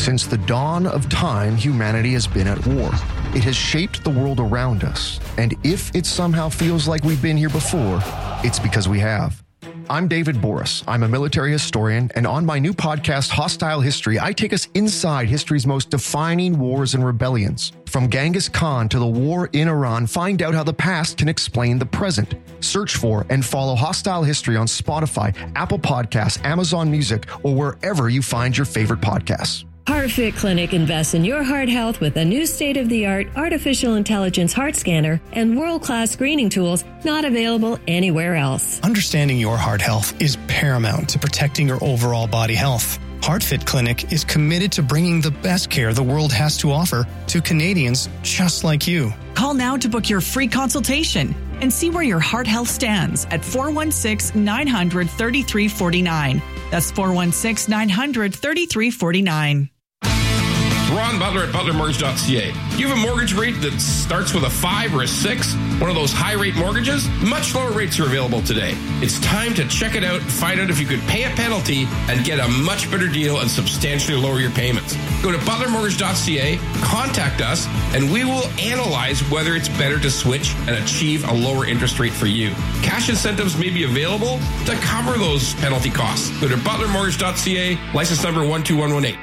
Since the dawn of time, humanity has been at war. It has shaped the world around us, and if it somehow feels like we've been here before, it's because we have. I'm David Boris. I'm a military historian, and on my new podcast, Hostile History, I take us inside history's most defining wars and rebellions. From Genghis Khan to the war in Iran, find out how the past can explain the present. Search for and follow Hostile History on Spotify, Apple Podcasts, Amazon Music, or wherever you find your favorite podcasts. HeartFit Clinic invests in your heart health with a new state-of-the-art artificial intelligence heart scanner and world-class screening tools not available anywhere else. Understanding your heart health is paramount to protecting your overall body health. HeartFit Clinic is committed to bringing the best care the world has to offer to Canadians just like you. Call now to book your free consultation and see where your heart health stands at 416-900-3349. That's 416-900-3349. Ron Butler at butlermortgage.ca. You have a mortgage rate that starts with a 5 or a 6, one of those high-rate mortgages? Much lower rates are available today. It's time to check it out and find out if you could pay a penalty and get a much better deal and substantially lower your payments. Go to butlermortgage.ca, contact us, and we will analyze whether it's better to switch and achieve a lower interest rate for you. Cash incentives may be available to cover those penalty costs. Go to butlermortgage.ca, license number 12118.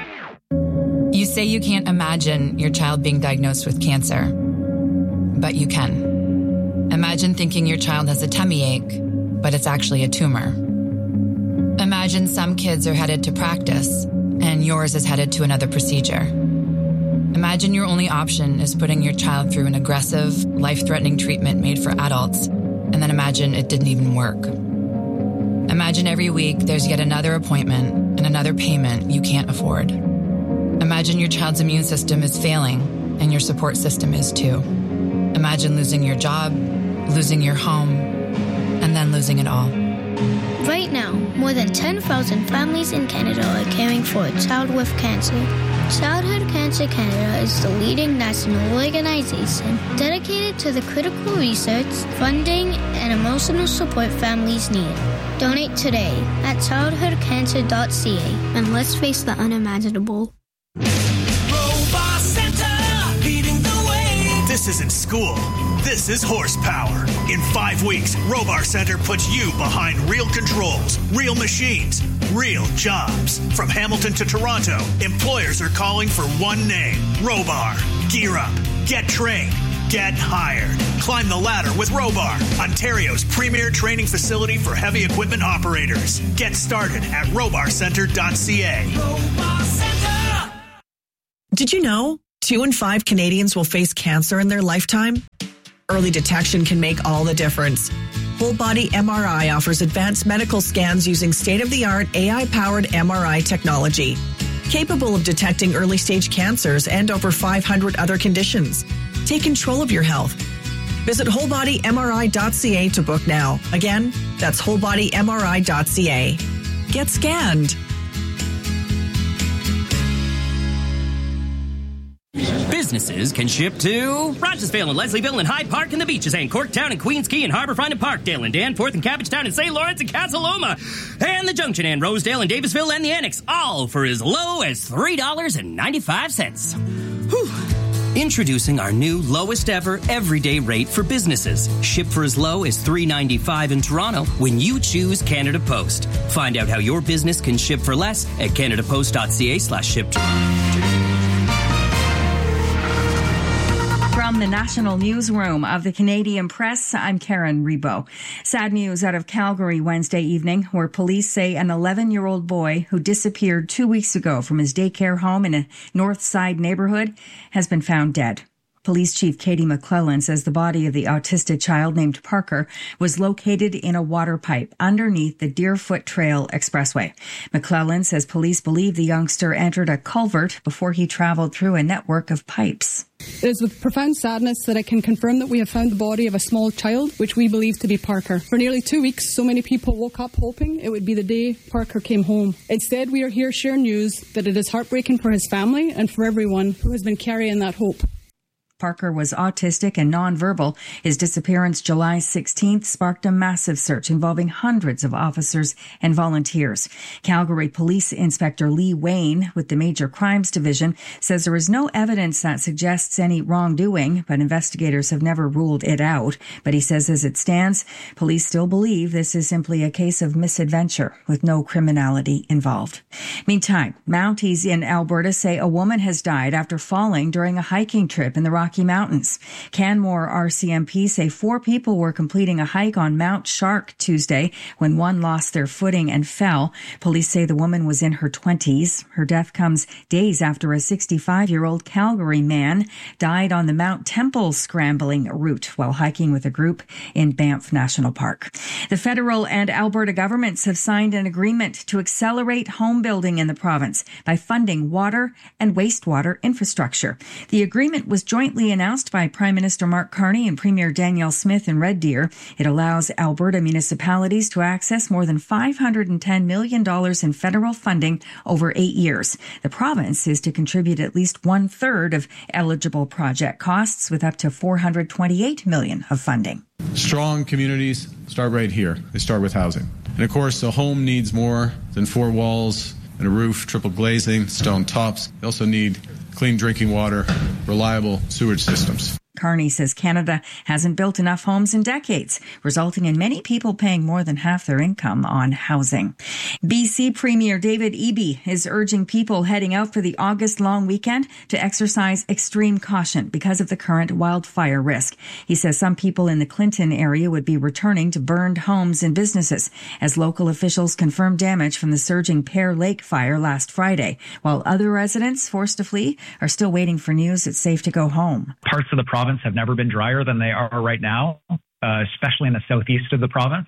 You say you can't imagine your child being diagnosed with cancer, but you can. Imagine thinking your child has a tummy ache, but it's actually a tumor. Imagine some kids are headed to practice, and yours is headed to another procedure. Imagine your only option is putting your child through an aggressive, life-threatening treatment made for adults, and then imagine it didn't even work. Imagine every week there's yet another appointment and another payment you can't afford. Imagine your child's immune system is failing, and your support system is too. Imagine losing your job, losing your home, and then losing it all. Right now, more than 10,000 families in Canada are caring for a child with cancer. Childhood Cancer Canada is the leading national organization dedicated to the critical research, funding, and emotional support families need. Donate today at childhoodcancer.ca, and let's face the unimaginable. Robot Center, leading the way. This isn't school. This is horsepower. In 5 weeks, Robar Center puts you behind real controls, real machines, real jobs. From Hamilton to Toronto, employers are calling for one name, Robar. Gear up, get trained, get hired. Climb the ladder with Robar, Ontario's premier training facility for heavy equipment operators. Get started at robarcenter.ca. Robar Center. Did you know 2 in 5 Canadians will face cancer in their lifetime? Early detection can make all the difference. Whole Body MRI offers advanced medical scans using state-of-the-art AI-powered MRI technology, capable of detecting early-stage cancers and over 500 other conditions. Take control of your health. Visit wholebodymri.ca to book now. Again, that's wholebodymri.ca. Get scanned. Businesses can ship to Rochesville and Leslieville and Hyde Park and the Beaches and Corktown and Queens Quay and Harbourfront and Parkdale and Danforth and Cabbagetown and St. Lawrence and Casaloma and the Junction and Rosedale and Davisville and the Annex, all for as low as $3.95. Whew. Introducing our new lowest ever everyday rate for businesses. Ship for as low as $3.95 in Toronto when you choose Canada Post. Find out how your business can ship for less at canadapost.ca/ship. From the National Newsroom of the Canadian Press, I'm Karen Rebo. Sad news out of Calgary Wednesday evening, where police say an 11-year-old boy who disappeared 2 weeks ago from his daycare home in a North Side neighborhood has been found dead. Police Chief Katie McClellan says the body of the autistic child named Parker was located in a water pipe underneath the Deerfoot Trail Expressway. McClellan says police believe the youngster entered a culvert before he traveled through a network of pipes. It is with profound sadness that I can confirm that we have found the body of a small child, which we believe to be Parker. For nearly 2 weeks, so many people woke up hoping it would be the day Parker came home. Instead, we are here sharing news that it is heartbreaking for his family and for everyone who has been carrying that hope. Parker was autistic and nonverbal. His disappearance July 16th sparked a massive search involving hundreds of officers and volunteers. Calgary Police Inspector Lee Wayne with the Major Crimes Division says there is no evidence that suggests any wrongdoing, but investigators have never ruled it out. But he says as it stands, police still believe this is simply a case of misadventure with no criminality involved. Meantime, Mounties in Alberta say a woman has died after falling during a hiking trip in the Rocky Mountains. Canmore RCMP say 4 people were completing a hike on Mount Shark Tuesday when one lost their footing and fell. Police say the woman was in her 20s. Her death comes days after a 65-year-old Calgary man died on the Mount Temple scrambling route while hiking with a group in Banff National Park. The federal and Alberta governments have signed an agreement to accelerate home building in the province by funding water and wastewater infrastructure. The agreement was jointly announced by Prime Minister Mark Carney and Premier Danielle Smith in Red Deer. It allows Alberta municipalities to access more than $510 million in federal funding over 8 years. The province is to contribute at least 1/3 of eligible project costs, with up to $428 million of funding. Strong communities start right here. They start with housing. And of course, a home needs more than 4 walls and a roof, triple glazing, stone tops. They also need clean drinking water, reliable sewage systems. Carney says Canada hasn't built enough homes in decades, resulting in many people paying more than half their income on housing. BC Premier David Eby is urging people heading out for the August long weekend to exercise extreme caution because of the current wildfire risk. He says some people in the Clinton area would be returning to burned homes and businesses as local officials confirm damage from the surging Pear Lake fire last Friday, while other residents forced to flee are still waiting for news it's safe to go home. Parts of the province have never been drier than they are right now, especially in the southeast of the province.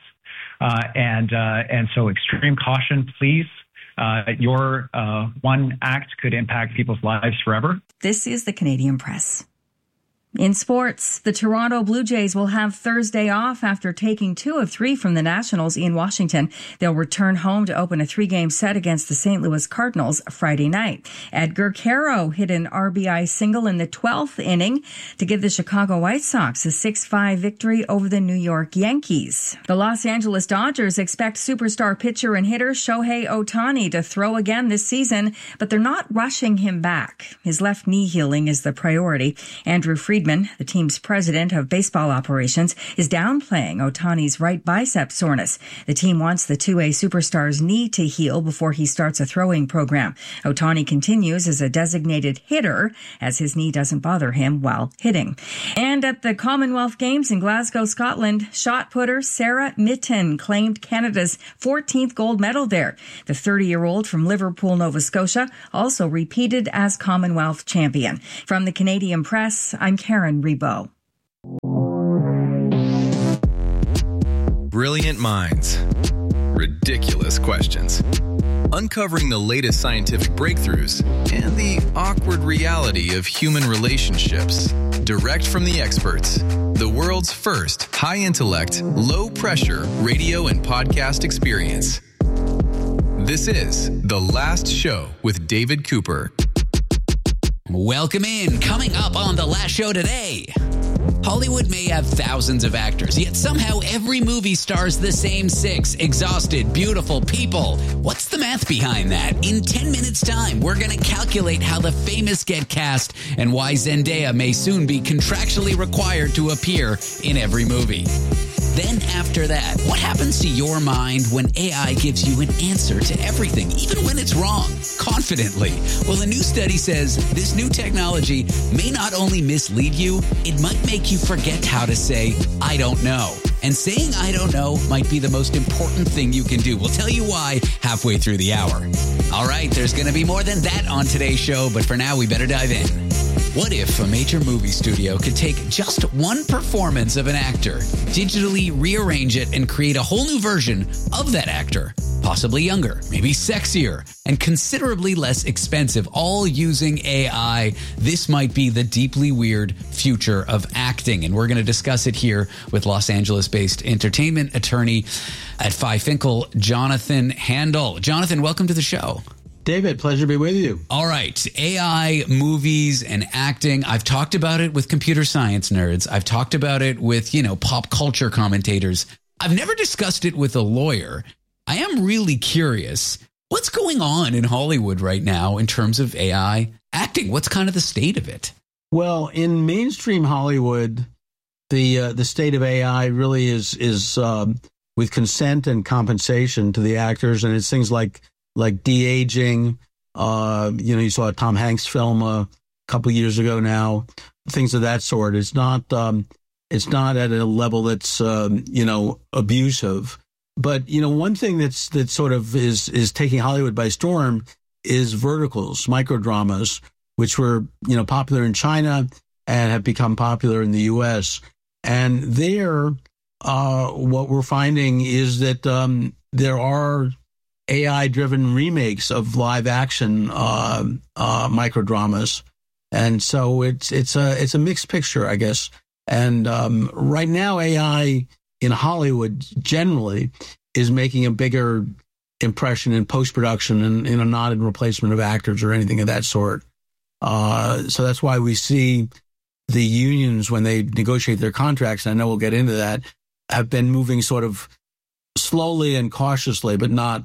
And so extreme caution, please. Your one act could impact people's lives forever. This is the Canadian Press. In sports, the Toronto Blue Jays will have Thursday off after taking 2 of 3 from the Nationals in Washington. They'll return home to open a 3-game set against the St. Louis Cardinals Friday night. Edgar Caro hit an RBI single in the 12th inning to give the Chicago White Sox a 6-5 victory over the New York Yankees. The Los Angeles Dodgers expect superstar pitcher and hitter Shohei Ohtani to throw again this season, but they're not rushing him back. His left knee healing is the priority. Andrew Friedman, the team's president of baseball operations, is downplaying Ohtani's right bicep soreness. The team wants the 2A superstar's knee to heal before he starts a throwing program. Ohtani continues as a designated hitter as his knee doesn't bother him while hitting. And at the Commonwealth Games in Glasgow, Scotland, shot putter Sarah Mitten claimed Canada's 14th gold medal there. The 30-year-old from Liverpool, Nova Scotia, also repeated as Commonwealth champion. From the Canadian Press, I'm Karen Rebo. Brilliant minds. Ridiculous questions. Uncovering the latest scientific breakthroughs and the awkward reality of human relationships. Direct from the experts. The world's first high-intellect, low-pressure radio and podcast experience. This is The Last Show with David Cooper. Welcome in. Coming up on The Last Show today. Hollywood may have thousands of actors, yet somehow every movie stars the same 6 exhausted, beautiful people. What's the math behind that? In 10 minutes' time, we're going to calculate how the famous get cast and why Zendaya may soon be contractually required to appear in every movie. Then after that, what happens to your mind when AI gives you an answer to everything, even when it's wrong, confidently? Well, a new study says this new technology may not only mislead you, it might make you forget how to say, I don't know. And saying I don't know might be the most important thing you can do. We'll tell you why halfway through the hour. All right, there's going to be more than that on today's show, but for now, we better dive in. What if a major movie studio could take just one performance of an actor, digitally rearrange it, and create a whole new version of that actor? Possibly younger, maybe sexier, and considerably less expensive, all using AI. This might be the deeply weird future of acting, and we're going to discuss it here with Los Angeles-based entertainment attorney at Pfeiffinkel, Jonathan Handel. Jonathan, welcome to the show. David, pleasure to be with you. All right. AI, movies, and acting. I've talked about it with computer science nerds. I've talked about it with, pop culture commentators. I've never discussed it with a lawyer. I am really curious. What's going on in Hollywood right now in terms of AI acting? What's kind of the state of it? Well, in mainstream Hollywood, the state of AI really is with consent and compensation to the actors, and it's things like de-aging. You saw a Tom Hanks film a couple of years ago now, things of that sort. It's not at a level that's abusive. But one thing that sort of is taking Hollywood by storm is verticals, microdramas, which were popular in China and have become popular in the U.S. And there, what we're finding is that there are AI-driven remakes of live-action microdramas, and so it's a mixed picture, I guess. And right now, AI in Hollywood generally is making a bigger impression in post-production, and not in replacement of actors or anything of that sort. So that's why we see the unions, when they negotiate their contracts, and I know we'll get into that, have been moving sort of slowly and cautiously, but not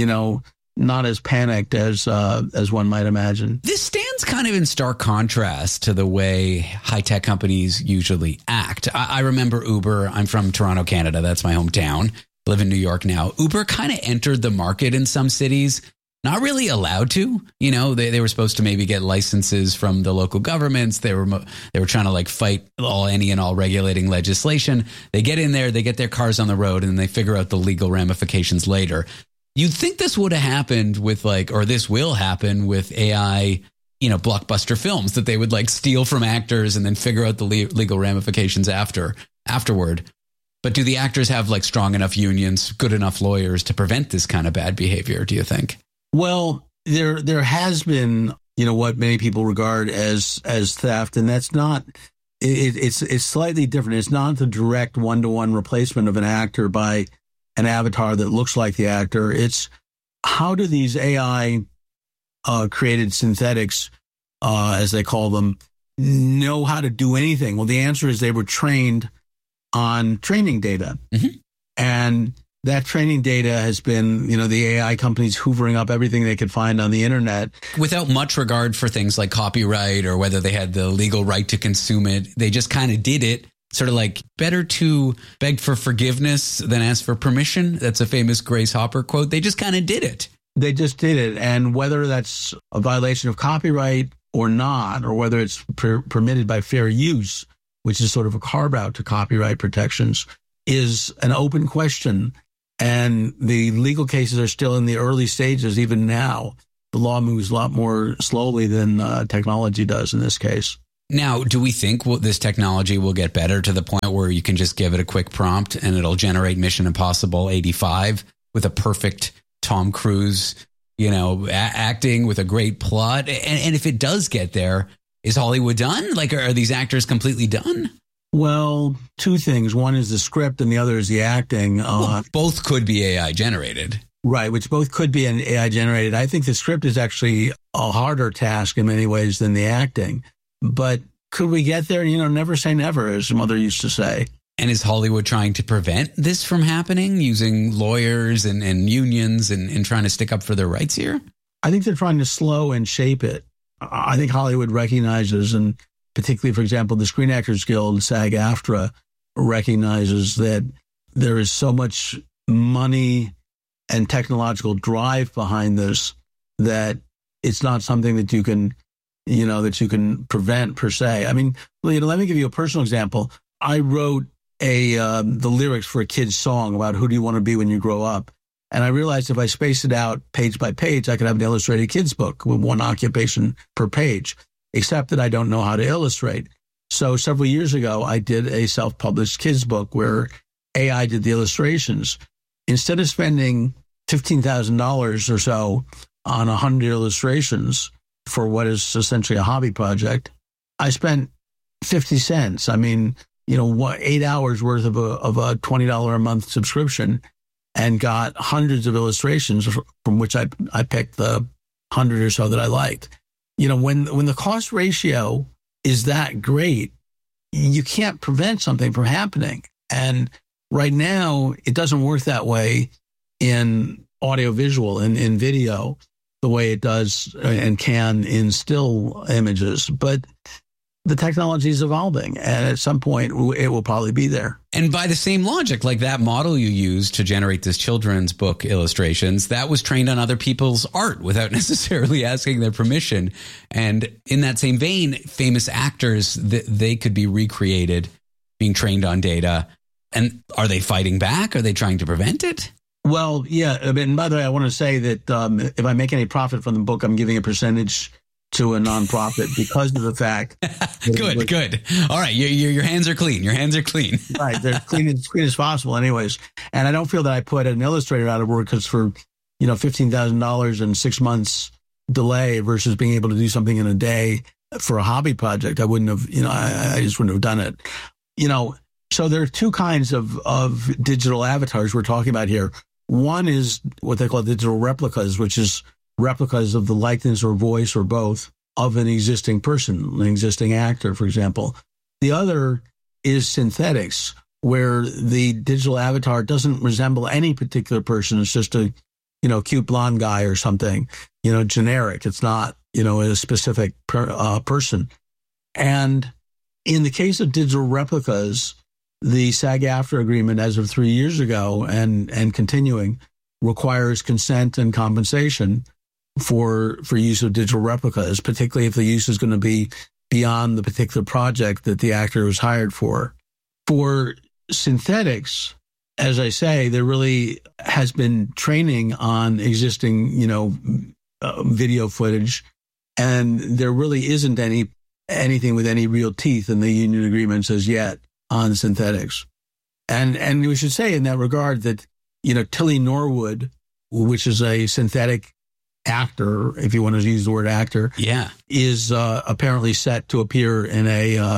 as panicked as one might imagine. This stands kind of in stark contrast to the way high-tech companies usually act. I remember Uber. I'm from Toronto, Canada. That's my hometown. I live in New York now. Uber kind of entered the market in some cities, not really allowed to. They were supposed to maybe get licenses from the local governments. They were trying to fight any and all regulating legislation. They get in there, they get their cars on the road, and they figure out the legal ramifications later. You'd think this would have happened with or this will happen with AI, blockbuster films, that they would steal from actors and then figure out the legal ramifications afterward. But do the actors have strong enough unions, good enough lawyers to prevent this kind of bad behavior, do you think? Well, there has been, what many people regard as theft, and that's not. It's slightly different. It's not the direct one-to-one replacement of an actor by an avatar that looks like the actor. It's how do these AI created synthetics, as they call them, know how to do anything? Well, the answer is they were trained on training data. Mm-hmm. And that training data has been, the AI companies hoovering up everything they could find on the internet. Without much regard for things like copyright or whether they had the legal right to consume it. They just kind of did it. Sort of better to beg for forgiveness than ask for permission. That's a famous Grace Hopper quote. They just kind of did it. They just did it. And whether that's a violation of copyright or not, or whether it's permitted by fair use, which is sort of a carve-out to copyright protections, is an open question. And the legal cases are still in the early stages. Even now, the law moves a lot more slowly than technology does in this case. Now, do we think this technology will get better to the point where you can just give it a quick prompt and it'll generate Mission Impossible 85 with a perfect Tom Cruise, acting with a great plot? And if it does get there, is Hollywood done? Are these actors completely done? Well, two things. One is the script and the other is the acting. Both could be AI generated. Right, which both could be AI generated. I think the script is actually a harder task in many ways than the acting. But could we get there? Never say never, as mother used to say. And is Hollywood trying to prevent this from happening, using lawyers and unions and trying to stick up for their rights here? I think they're trying to slow and shape it. I think Hollywood recognizes, and particularly, for example, the Screen Actors Guild, SAG-AFTRA, recognizes that there is so much money and technological drive behind this that it's not something that you can prevent per se. I mean, let me give you a personal example. I wrote the lyrics for a kid's song about who do you want to be when you grow up. And I realized if I spaced it out page by page, I could have an illustrated kids book with one occupation per page, except that I don't know how to illustrate. So several years ago, I did a self-published kids book where AI did the illustrations. Instead of spending $15,000 or so on 100 illustrations for what is essentially a hobby project, I spent 50 cents. I mean, 8 hours worth of a $20 a month subscription, and got hundreds of illustrations from which I picked the 100 or so that I liked. You know, when the cost ratio is that great, you can't prevent something from happening. And right now, it doesn't work that way in audiovisual and in video the way it does and can in still images. But the technology is evolving, and at some point it will probably be there. And by the same logic, like that model you used to generate this children's book illustrations, that was trained on other people's art without necessarily asking their permission. And in that same vein, famous actors, they could be recreated, being trained on data. And are they fighting back? Are they trying to prevent it? Well, yeah. I mean, by the way, I want to say that if I make any profit from the book, I'm giving a percentage to a nonprofit because of the fact. Good. All right. Your hands are clean. Your hands are clean. Right. They're clean as possible anyways. And I don't feel that I put an illustrator out of work because for, $15,000 and 6 months delay versus being able to do something in a day for a hobby project, I wouldn't have, I just wouldn't have done it. So there are two kinds of digital avatars we're talking about here. One is what they call digital replicas, which is replicas of the likeness or voice or both of an existing person, an existing actor, for example. The other is synthetics, where the digital avatar doesn't resemble any particular person. It's just a, cute blonde guy or something, generic. It's not, a specific person. And in the case of digital replicas, the SAG-AFTRA agreement as of 3 years ago and continuing requires consent and compensation for use of digital replicas, particularly if the use is going to be beyond the particular project that the actor was hired for. For synthetics, as I say, there really has been training on existing, video footage, and there really isn't anything with any real teeth in the union agreements as yet on synthetics. And we should say in that regard that, Tilly Norwood, which is a synthetic actor, if you want to use the word actor, is apparently set to appear in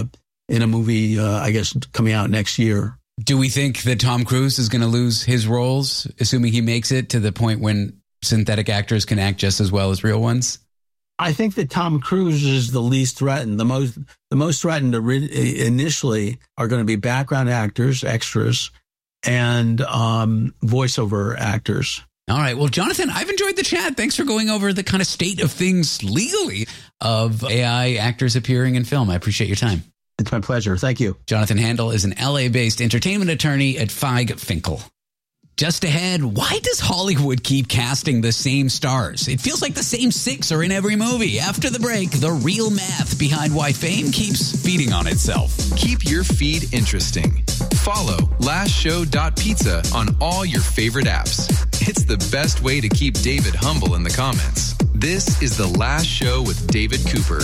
a movie, I guess, coming out next year. Do we think that Tom Cruise is going to lose his roles, assuming he makes it to the point when synthetic actors can act just as well as real ones? I think that Tom Cruise is the least threatened. The most threatened initially are going to be background actors, extras, and voiceover actors. All right. Well, Jonathan, I've enjoyed the chat. Thanks for going over the kind of state of things legally of AI actors appearing in film. I appreciate your time. It's my pleasure. Thank you. Jonathan Handel is an LA-based entertainment attorney at Feig Finkel. Just ahead, why does Hollywood keep casting the same stars? It feels like the same 6 are in every movie. After the break, the real math behind why fame keeps feeding on itself. Keep your feed interesting. Follow lastshow.pizza on all your favorite apps. It's the best way to keep David humble in the comments. This is The Last Show with David Cooper.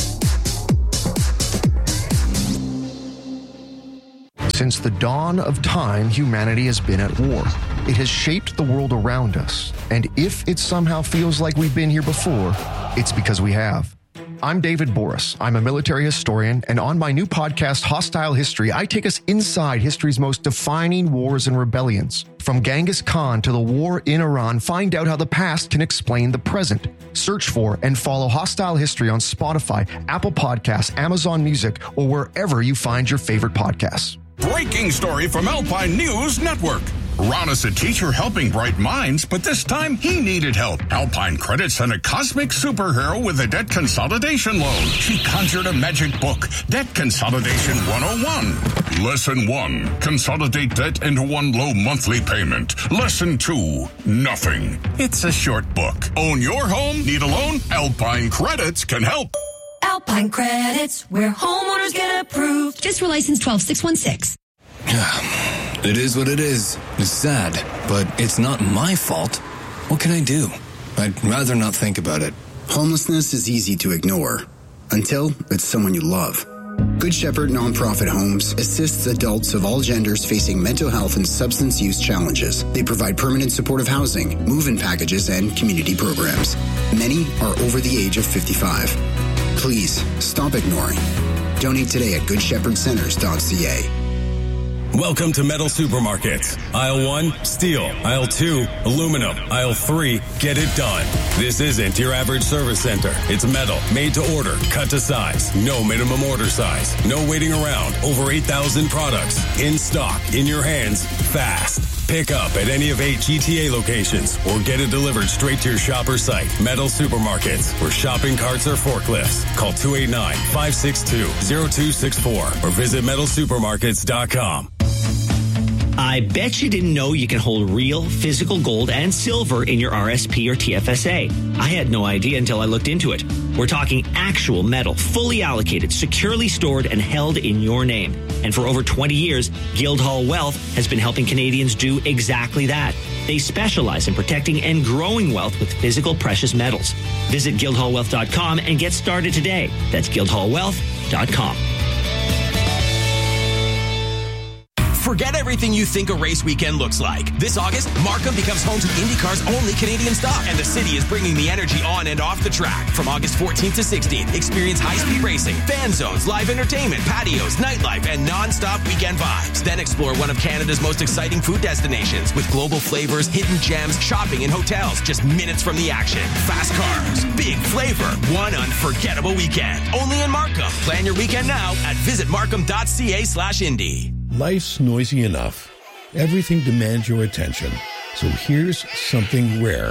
Since the dawn of time, humanity has been at war. It has shaped the world around us. And if it somehow feels like we've been here before, it's because we have. I'm David Boris. I'm a military historian, and on my new podcast, Hostile History, I take us inside history's most defining wars and rebellions. From Genghis Khan to the war in Iran, find out how the past can explain the present. Search for and follow Hostile History on Spotify, Apple Podcasts, Amazon Music, or wherever you find your favorite podcasts. Breaking story from Alpine News Network. Ron is a teacher helping bright minds, but this time he needed help. Alpine Credit sent a cosmic superhero with a debt consolidation loan. She conjured a magic book, Debt Consolidation 101. Lesson 1, consolidate debt into one low monthly payment. Lesson 2, nothing. It's a short book. Own your home? Need a loan? Alpine Credits can help. Alpine Credits, where homeowners get approved. Just for license 12616. It is what it is. It's sad, but it's not my fault. What can I do? I'd rather not think about it. Homelessness is easy to ignore until it's someone you love. Good Shepherd Nonprofit Homes assists adults of all genders facing mental health and substance use challenges. They provide permanent supportive housing, move-in packages, and community programs. Many are over the age of 55. Please stop ignoring. Donate today at GoodShepherdCenters.ca. Welcome to Metal Supermarkets. Aisle 1, steel. Aisle 2, aluminum. Aisle 3, get it done. This isn't your average service center. It's metal, made to order, cut to size. No minimum order size. No waiting around. Over 8,000 products. In stock, in your hands, fast. Pick up at any of 8 GTA locations or get it delivered straight to your shopper site. Metal Supermarkets, where shopping carts are forklifts. Call 289-562-0264 or visit metalsupermarkets.com. I bet you didn't know you can hold real physical gold and silver in your RSP or TFSA. I had no idea until I looked into it. We're talking actual metal, fully allocated, securely stored, and held in your name. And for over 20 years, Guildhall Wealth has been helping Canadians do exactly that. They specialize in protecting and growing wealth with physical precious metals. Visit guildhallwealth.com and get started today. That's guildhallwealth.com. Forget everything you think a race weekend looks like. This August, Markham becomes home to IndyCar's only Canadian stop, and the city is bringing the energy on and off the track. From August 14th to 16th, experience high-speed racing, fan zones, live entertainment, patios, nightlife, and non-stop weekend vibes. Then explore one of Canada's most exciting food destinations with global flavors, hidden gems, shopping, and hotels just minutes from the action. Fast cars, big flavor, one unforgettable weekend. Only in Markham. Plan your weekend now at visitmarkham.ca/Indy. Life's noisy enough. Everything demands your attention. So here's something rare.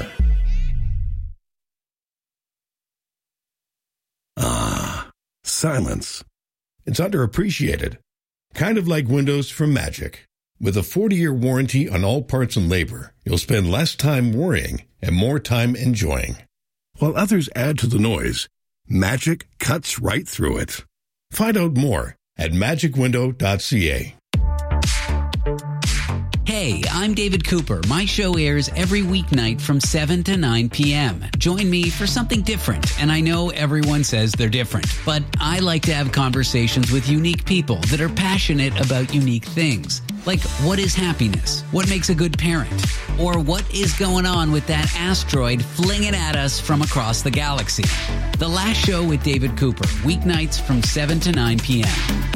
Silence. It's underappreciated. Kind of like windows from Magic. With a 40-year warranty on all parts and labor, you'll spend less time worrying and more time enjoying. While others add to the noise, Magic cuts right through it. Find out more at magicwindow.ca. Hey, I'm David Cooper. My show airs every weeknight from 7 to 9 p.m. Join me for something different. And I know everyone says they're different, but I like to have conversations with unique people that are passionate about unique things. Like, what is happiness? What makes a good parent? Or what is going on with that asteroid flinging at us from across the galaxy? The Last Show with David Cooper, weeknights from 7 to 9 p.m.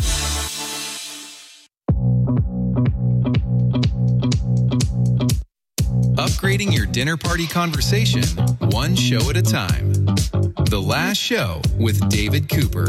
Upgrading your dinner party conversation, one show at a time. The Last Show with David Cooper.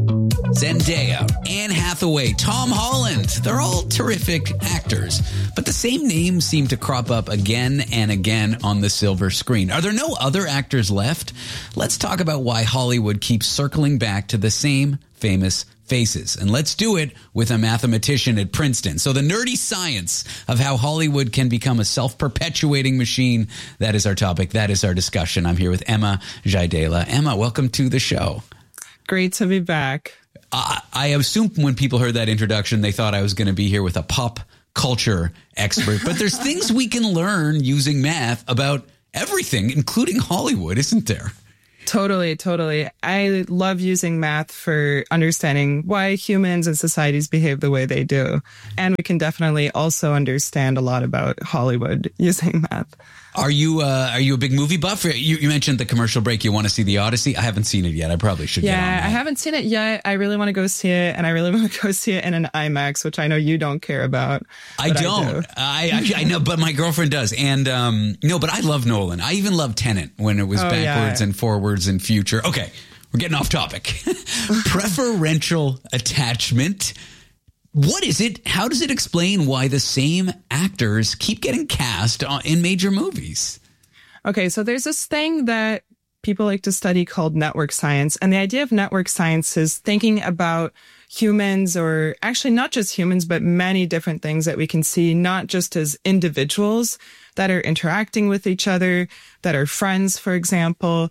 Zendaya, Anne Hathaway, Tom Holland. They're all terrific actors, but the same names seem to crop up again and again on the silver screen. Are there no other actors left? Let's talk about why Hollywood keeps circling back to the same famous faces. And let's do it with a mathematician at Princeton. So the nerdy science of how Hollywood can become a self-perpetuating machine, that is our topic. That is our discussion. I'm here with Emma Jaidela. Emma, welcome to the show. Great to be back. I assumed when people heard that introduction, they thought I was going to be here with a pop culture expert. But there's things we can learn using math about everything, including Hollywood, isn't there? Totally. I love using math for understanding why humans and societies behave the way they do. And we can definitely also understand a lot about Hollywood using math. Are you a big movie buff? You mentioned the commercial break. You want to see The Odyssey? I haven't seen it yet. I probably should get on that. I haven't seen it yet. I really want to go see it, and I really want to go see it in an IMAX, which I know you don't care about. I don't. I know, but my girlfriend does. And no, but I love Nolan. I even love Tenet when it was backwards and forwards and future. Okay, we're getting off topic. Preferential attachment. What is it? How does it explain why the same actors keep getting cast in major movies? Okay, so there's this thing that people like to study called network science. And the idea of network science is thinking about humans, or actually not just humans, but many different things that we can see, not just as individuals that are interacting with each other, that are friends, for example,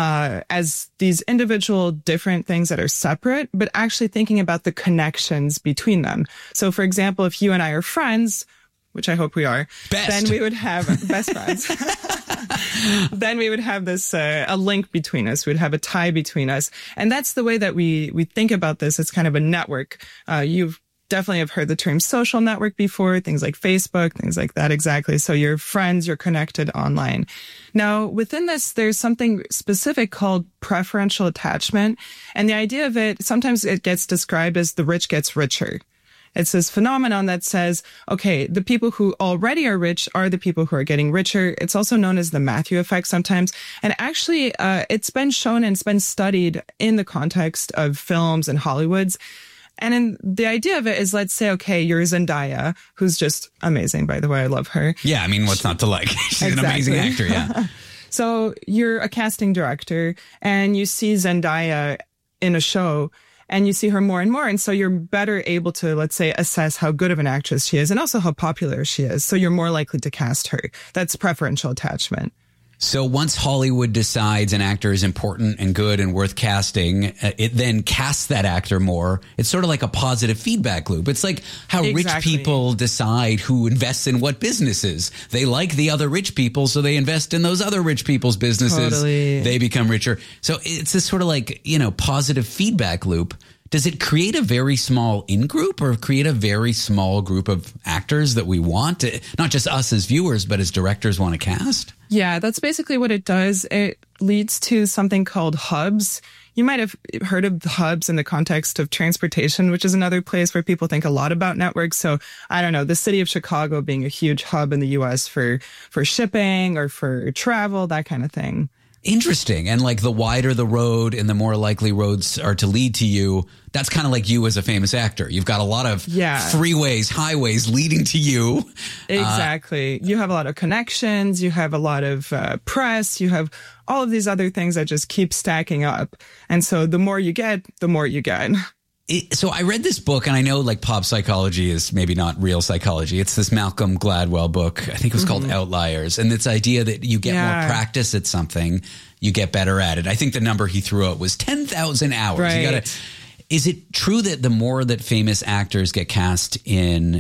as these individual different things that are separate, but actually thinking about the connections between them. So, for example, if you and I are friends, which I hope we are, then we would have best friends. Then we would have this, a link between us. We'd have a tie between us. And that's the way that we think about this. It's kind of a network. You've definitely have heard the term social network before, things like Facebook, things like that. Exactly. So you're friends, you're connected online. Now, within this, there's something specific called preferential attachment. And the idea of it, sometimes it gets described as the rich gets richer. It's this phenomenon that says, okay, the people who already are rich are the people who are getting richer. It's also known as the Matthew effect sometimes. And actually, it's been shown and it's been studied in the context of films and Hollywoods. And the idea of it is, let's say, okay, you're Zendaya, who's just amazing, by the way. I love her. Yeah, I mean, what's not to like? She's an amazing actor, yeah. So you're a casting director and you see Zendaya in a show and you see her more and more. And so you're better able to, let's say, assess how good of an actress she is and also how popular she is. So you're more likely to cast her. That's preferential attachment. So once Hollywood decides an actor is important and good and worth casting, it then casts that actor more. It's sort of like a positive feedback loop. It's like how rich people decide who invests in what businesses. They like the other rich people, so they invest in those other rich people's businesses. Totally. They become richer. So it's this sort of like, positive feedback loop. Does it create a very small in-group or create a very small group of actors that we want to, not just us as viewers, but as directors want to cast? Yeah, that's basically what it does. It leads to something called hubs. You might have heard of the hubs in the context of transportation, which is another place where people think a lot about networks. So I don't know, the city of Chicago being a huge hub in the U.S. for shipping or for travel, that kind of thing. Interesting. And like the wider the road and the more likely roads are to lead to you, that's kind of like you as a famous actor. You've got a lot of freeways, highways leading to you. Exactly. You have a lot of connections. You have a lot of press. You have all of these other things that just keep stacking up. And so the more you get, the more you get. So I read this book, and I know like pop psychology is maybe not real psychology. It's this Malcolm Gladwell book. I think it was called Outliers. And it's idea that you get more practice at something, you get better at it. I think the number he threw out was 10,000 hours. Right. Is it true that the more that famous actors get cast in,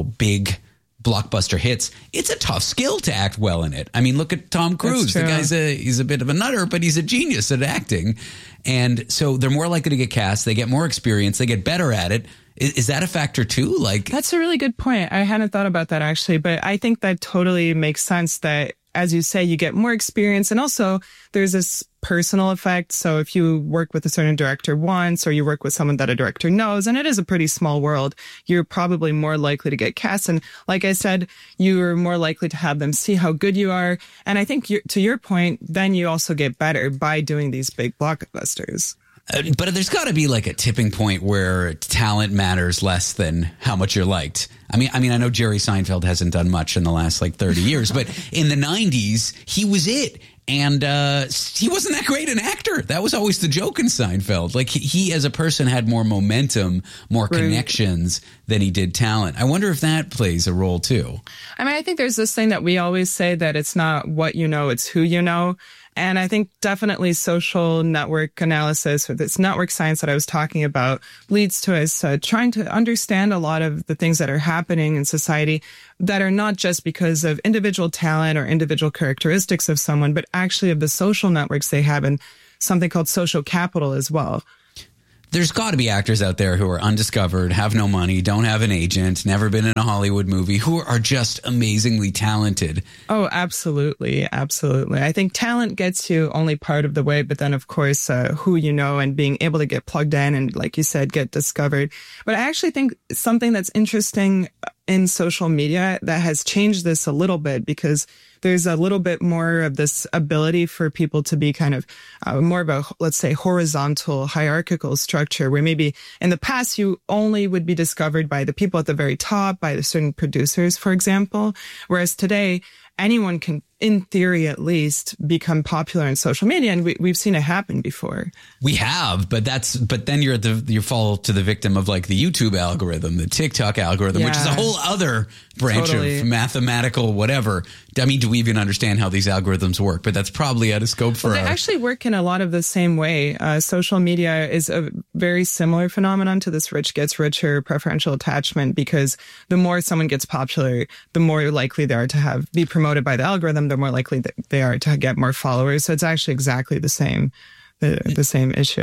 big blockbuster hits, it's a tough skill to act well in it? I mean, look at Tom Cruise. The guy's he's a bit of a nutter, but he's a genius at acting. And so they're more likely to get cast. They get more experience. They get better at it. Is that a factor too? That's a really good point. I hadn't thought about that actually, but I think that totally makes sense that, as you say, you get more experience. And also there's this personal effect. So if you work with a certain director once, or you work with someone that a director knows, and it is a pretty small world, you're probably more likely to get cast. And like I said, you're more likely to have them see how good you are. And I think to your point, then you also get better by doing these big blockbusters. But there's got to be like a tipping point where talent matters less than how much you're liked. I mean, I know Jerry Seinfeld hasn't done much in the last 30 years, but in the 90s, he was it. And he wasn't that great an actor. That was always the joke in Seinfeld. Like he as a person had more momentum, more connections than he did talent. I wonder if that plays a role too. I mean, I think there's this thing that we always say that it's not what you know, it's who you know. And I think definitely social network analysis, or this network science that I was talking about, leads to us trying to understand a lot of the things that are happening in society that are not just because of individual talent or individual characteristics of someone, but actually of the social networks they have and something called social capital as well. There's got to be actors out there who are undiscovered, have no money, don't have an agent, never been in a Hollywood movie, who are just amazingly talented. Oh, absolutely. Absolutely. I think talent gets you only part of the way, but then, of course, who you know and being able to get plugged in and, like you said, get discovered. But I actually think something that's interesting in social media that has changed this a little bit, because there's a little bit more of this ability for people to be kind of more of a, let's say, horizontal hierarchical structure, where maybe in the past you only would be discovered by the people at the very top, by the certain producers, for example. Whereas today, anyone can, in theory at least, become popular in social media, and we've seen it happen before. We have, but then you fall to the victim of like the YouTube algorithm, the TikTok algorithm, which is a whole other branch of mathematical whatever. I mean, do we even understand how these algorithms work? But that's probably out of scope for they actually work in a lot of the same way. Social media is a very similar phenomenon to this rich gets richer preferential attachment, because the more someone gets popular, the more likely they are to be promoted by the algorithm, the more likely they are to get more followers. So it's actually exactly the same issue.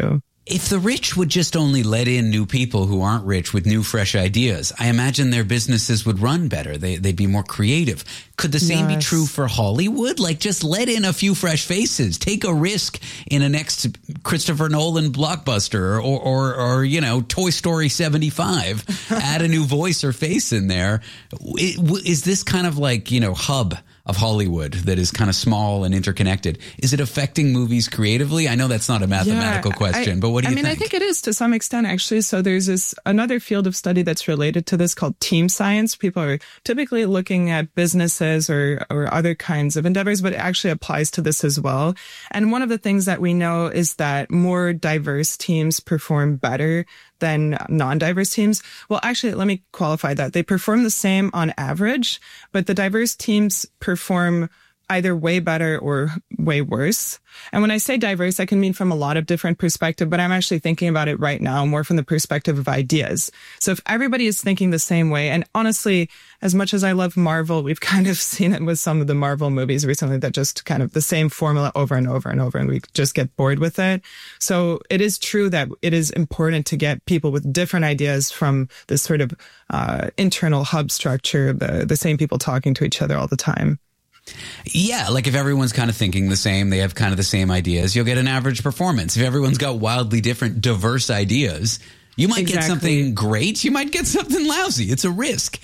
If the rich would just only let in new people who aren't rich with new, fresh ideas, I imagine their businesses would run better. They'd be more creative. Could the same be true for Hollywood? Like, just let in a few fresh faces. Take a risk in a next Christopher Nolan blockbuster or you know, Toy Story 75. Add a new voice or face in there. Is this kind of like, you know, hub of Hollywood that is kind of small and interconnected? Is it affecting movies creatively? I know that's not a mathematical question, but what do you think? I think it is to some extent, actually. So there's another field of study that's related to this called team science. People are typically looking at businesses or other kinds of endeavors, but it actually applies to this as well. And one of the things that we know is that more diverse teams perform better than non-diverse teams. Well, actually, let me qualify that. They perform the same on average, but the diverse teams perform either way better or way worse. And when I say diverse, I can mean from a lot of different perspectives, but I'm actually thinking about it right now more from the perspective of ideas. So if everybody is thinking the same way, and honestly, as much as I love Marvel, we've kind of seen it with some of the Marvel movies recently that just kind of the same formula over and over and over, and we just get bored with it. So it is true that it is important to get people with different ideas from this sort of internal hub structure, the same people talking to each other all the time. Yeah, like if everyone's kind of thinking the same, they have kind of the same ideas, you'll get an average performance. If everyone's got wildly different, diverse ideas, you might get something great, you might get something lousy. It's a risk.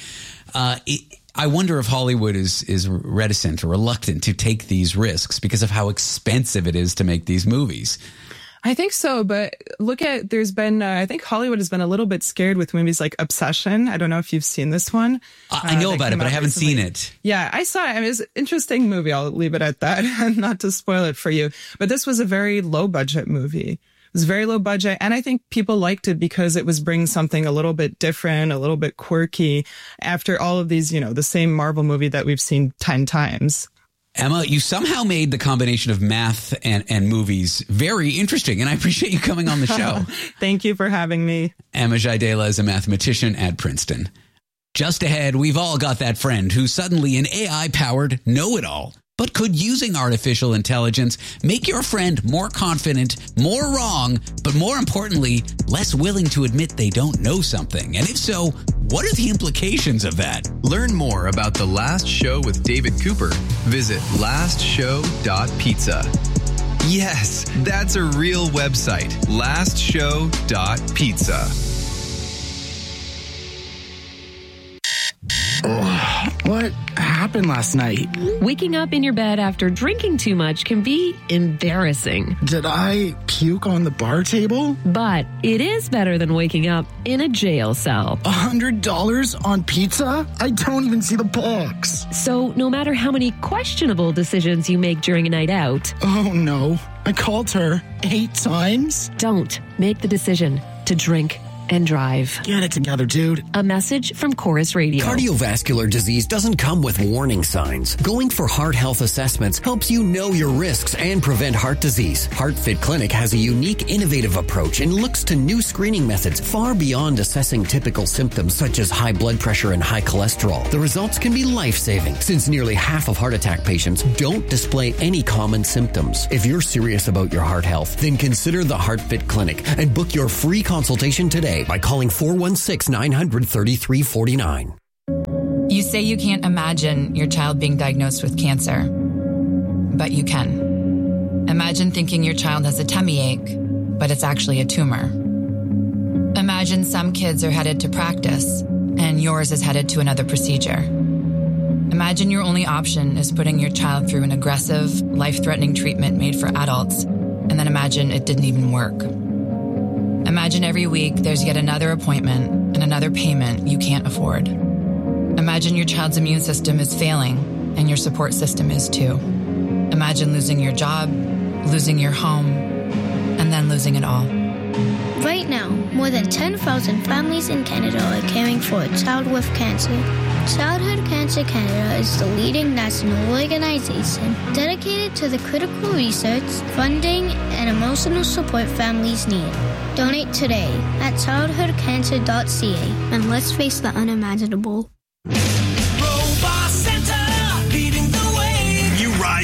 I wonder if Hollywood is reticent or reluctant to take these risks because of how expensive it is to make these movies. I think so, but there's been, I think Hollywood has been a little bit scared with movies like Obsession. I don't know if you've seen this one. I know about it, but I haven't seen it. Yeah, I saw it. I mean, it's an interesting movie. I'll leave it at that, not to spoil it for you. But this was a very low budget movie. It was very low budget, and I think people liked it because it was bringing something a little bit different, a little bit quirky after all of these, you know, the same Marvel movie that we've seen 10 times. Emma, you somehow made the combination of math and movies very interesting, and I appreciate you coming on the show. Thank you for having me. Emma Jaidela is a mathematician at Princeton. Just ahead, we've all got that friend who's suddenly an AI-powered know-it-all. But could using artificial intelligence make your friend more confident, more wrong, but more importantly, less willing to admit they don't know something? And if so, what are the implications of that? Learn more about The Last Show with David Cooper. Visit lastshow.pizza. Yes, that's a real website. lastshow.pizza. What happened last night? Waking up in your bed after drinking too much can be embarrassing. Did I puke on the bar table? But it is better than waking up in a jail cell. $100 on pizza? I don't even see the box. So no matter how many questionable decisions you make during a night out. Oh no, I called her 8 times. Don't make the decision to drink and drive. Get it together, dude. A message from Chorus Radio. Cardiovascular disease doesn't come with warning signs. Going for heart health assessments helps you know your risks and prevent heart disease. HeartFit Clinic has a unique, innovative approach and looks to new screening methods far beyond assessing typical symptoms such as high blood pressure and high cholesterol. The results can be life-saving since nearly half of heart attack patients don't display any common symptoms. If you're serious about your heart health, then consider the HeartFit Clinic and book your free consultation today by calling 416-900-3349. You say you can't imagine your child being diagnosed with cancer, but you can. Imagine thinking your child has a tummy ache, but it's actually a tumor. Imagine some kids are headed to practice, and yours is headed to another procedure. Imagine your only option is putting your child through an aggressive, life-threatening treatment made for adults, and then imagine it didn't even work. Imagine every week there's yet another appointment and another payment you can't afford. Imagine your child's immune system is failing and your support system is too. Imagine losing your job, losing your home, and then losing it all. Right now, more than 10,000 families in Canada are caring for a child with cancer. Childhood Cancer Canada is the leading national organization dedicated to the critical research, funding, and emotional support families need. Donate today at childhoodcancer.ca and let's face the unimaginable. Robot Center, leading the way. You rise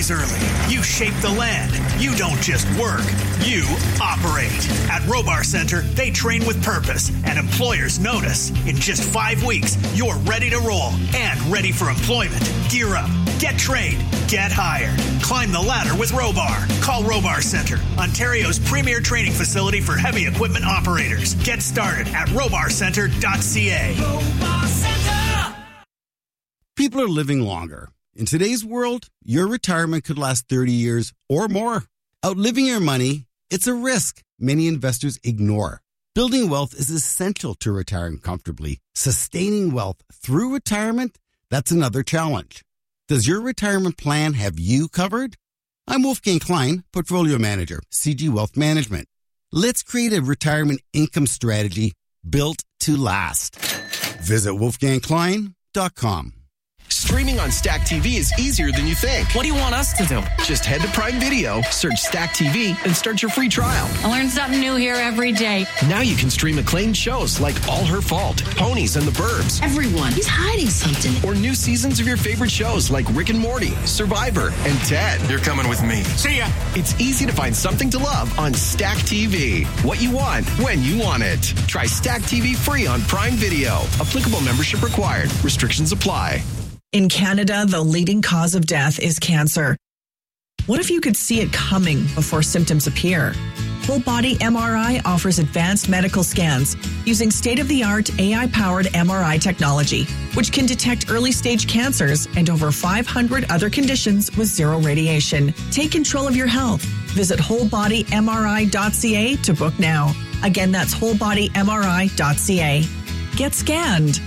years early. You shape the land. You don't just work, you operate. At Robar Center, they train with purpose, and employers notice. In just 5 weeks, you're ready to roll and ready for employment. Gear up, get trained, get hired. Climb the ladder with Robar. Call Robar Center, Ontario's premier training facility for heavy equipment operators. Get started at robarcenter.ca. Robar Center! People are living longer. In today's world, your retirement could last 30 years or more. Outliving your money, it's a risk many investors ignore. Building wealth is essential to retiring comfortably. Sustaining wealth through retirement, that's another challenge. Does your retirement plan have you covered? I'm Wolfgang Klein, Portfolio Manager, CG Wealth Management. Let's create a retirement income strategy built to last. Visit wolfgangklein.com. Streaming on Stack TV is easier than you think. What do you want us to do? Just head to Prime Video, search Stack TV, and start your free trial. I learn something new here every day. Now you can stream acclaimed shows like All Her Fault, Ponies, and The Burbs. Everyone is hiding something. Or new seasons of your favorite shows like Rick and Morty, Survivor, and Ted. You're coming with me. See ya. It's easy to find something to love on Stack TV. What you want, when you want it. Try Stack TV free on Prime Video. Applicable membership required. Restrictions apply. In Canada, the leading cause of death is cancer. What if you could see it coming before symptoms appear? Whole Body MRI offers advanced medical scans using state-of-the-art AI-powered MRI technology, which can detect early-stage cancers and over 500 other conditions with zero radiation. Take control of your health. Visit wholebodymri.ca to book now. Again, that's wholebodymri.ca. Get scanned.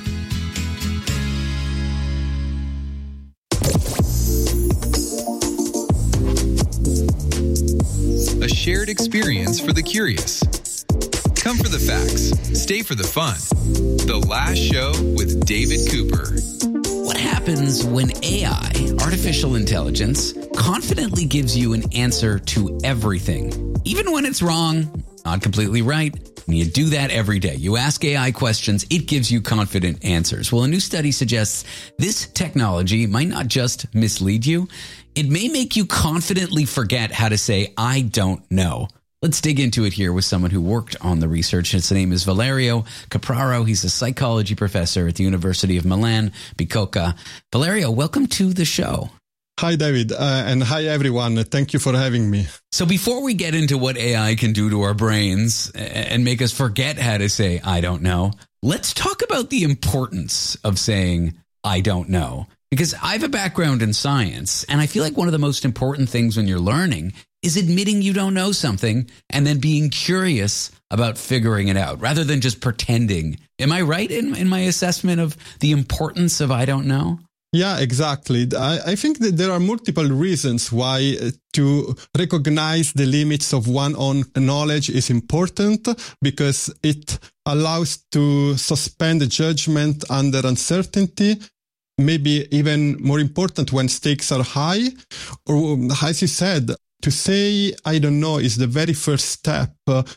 A shared experience for the curious. Come for the facts, stay for the fun. The Last Show with David Cooper. What happens when AI, artificial intelligence, confidently gives you an answer to everything, even when it's wrong, not completely right? And you do that every day. You ask AI questions, it gives you confident answers. Well, a new study suggests this technology might not just mislead you, it may make you confidently forget how to say, I don't know. Let's dig into it here with someone who worked on the research. His name is Valerio Capraro. He's a psychology professor at the University of Milan, Bicocca. Valerio, welcome to the show. Hi, David, and hi, everyone. Thank you for having me. So before we get into what AI can do to our brains and make us forget how to say, I don't know, let's talk about the importance of saying, I don't know. Because I have a background in science, and I feel like one of the most important things when you're learning is admitting you don't know something and then being curious about figuring it out rather than just pretending. Am I right in my assessment of the importance of I don't know? Yeah, exactly. I think that there are multiple reasons why to recognize the limits of one's own knowledge is important, because it allows to suspend judgment under uncertainty. Maybe even more important when stakes are high, or as you said, to say, I don't know is the very first step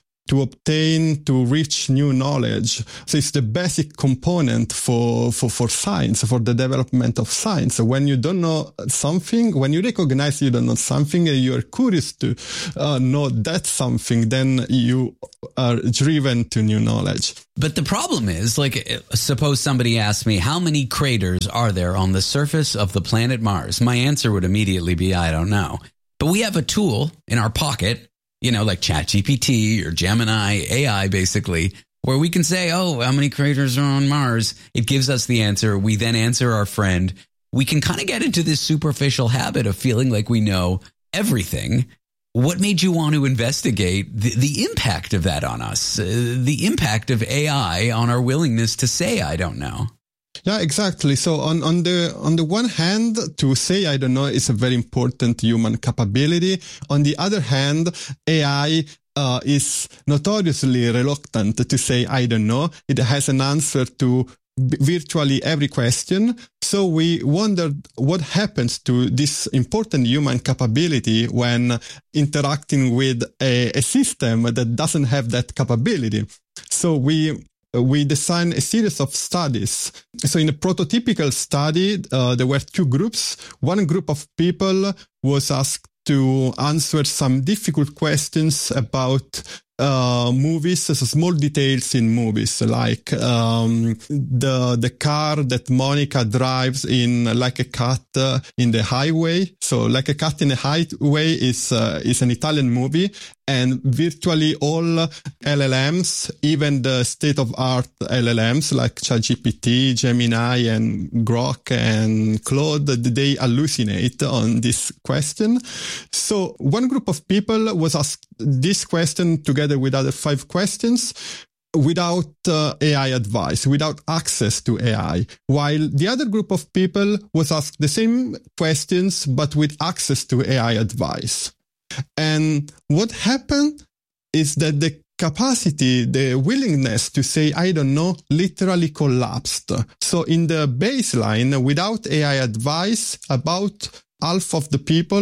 to reach new knowledge. So it's the basic component for science, for the development of science. So when you don't know something, when you recognize you don't know something, and you are curious to know that something, then you are driven to new knowledge. But the problem is, like, suppose somebody asked me, how many craters are there on the surface of the planet Mars? My answer would immediately be, I don't know. But we have a tool in our pocket, you know, like ChatGPT or Gemini, AI basically, where we can say, oh, how many craters are on Mars? It gives us the answer. We then answer our friend. We can kind of get into this superficial habit of feeling like we know everything. What made you want to investigate the impact of that on us, the impact of AI on our willingness to say, I don't know? Yeah, exactly. So on the one hand, to say I don't know is a very important human capability. On the other hand, AI is notoriously reluctant to say I don't know. It has an answer to virtually every question. So we wondered what happens to this important human capability when interacting with a system that doesn't have that capability. So we we designed a series of studies. So in a prototypical study, there were two groups. One group of people was asked to answer some difficult questions about movies, so small details in movies, like the car that Monica drives in Like a Cat in the Highway. So Like a Cat in the Highway is an Italian movie, and virtually all LLMs, even the state-of-art LLMs like ChatGPT, Gemini, and Grok and Claude, they hallucinate on this question. So one group of people was asked this question together with other 5 questions without AI advice, without access to AI, while the other group of people was asked the same questions but with access to AI advice. And what happened is that the capacity, the willingness to say, I don't know, literally collapsed. So in the baseline, without AI advice, about half of the people,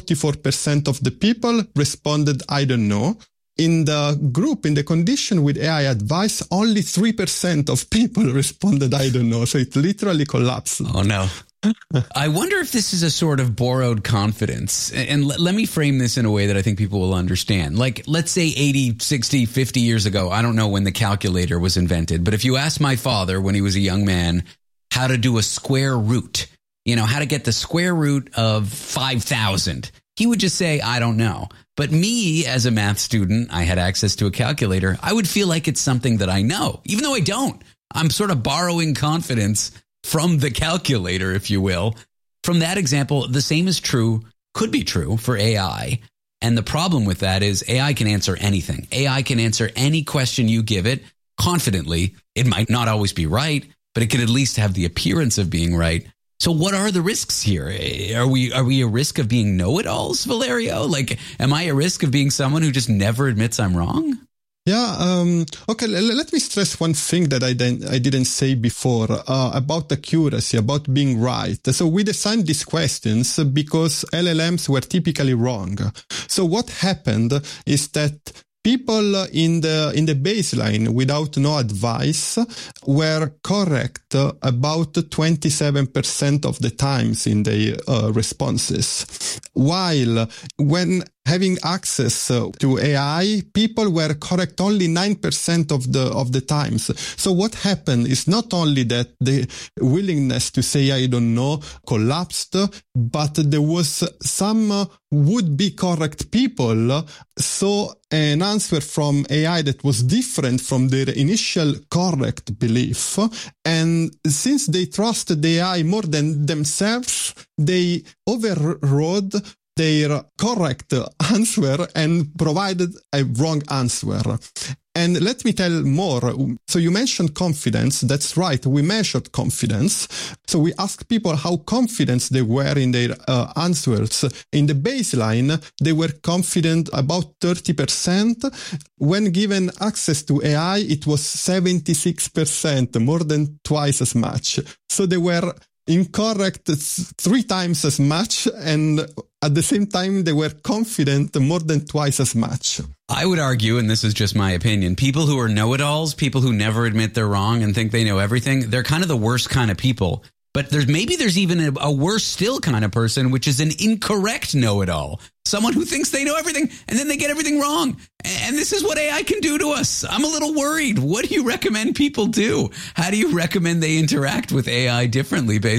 44% of the people responded, I don't know. In the group, in the condition with AI advice, only 3% of people responded, I don't know. So it literally collapsed. Oh, no. I wonder if this is a sort of borrowed confidence. And let me frame this in a way that I think people will understand. Like, let's say 80, 60, 50 years ago, I don't know when the calculator was invented, but if you asked my father when he was a young man how to do a square root, how to get the square root of 5,000, he would just say, I don't know. But me, as a math student, I had access to a calculator. I would feel like it's something that I know, even though I don't. I'm sort of borrowing confidence from the calculator, if you will. From that example, the same is true, could be true for AI. And the problem with that is AI can answer anything. AI can answer any question you give it confidently. It might not always be right, but it could at least have the appearance of being right. So what are the risks here? Are we a risk of being know-it-alls, Valerio? Like, am I a risk of being someone who just never admits I'm wrong? Yeah. Okay. Let me stress one thing that I didn't say before about accuracy, about being right. So we designed these questions because LLMs were typically wrong. So what happened is that people in the baseline without no advice were correct about 27% of the times in their responses, while when having access to AI, people were correct only 9% of the times. So what happened is not only that the willingness to say I don't know collapsed, but there was some would-be correct people saw an answer from AI that was different from their initial correct belief. And since they trusted the AI more than themselves, they overrode their correct answer and provided a wrong answer. And let me tell more. So you mentioned confidence. That's right. We measured confidence. So we asked people how confident they were in their answers. In the baseline, they were confident about 30%. When given access to AI, it was 76%, more than twice as much. So they were incorrect 3 times as much, and at the same time, they were confident more than twice as much. I would argue, and this is just my opinion, people who are know-it-alls, people who never admit they're wrong and think they know everything, they're kind of the worst kind of people. But there's even a worse still kind of person, which is an incorrect know-it-all. Someone who thinks they know everything and then they get everything wrong. And this is what AI can do to us. I'm a little worried. What do you recommend people do? How do you recommend they interact with AI differently based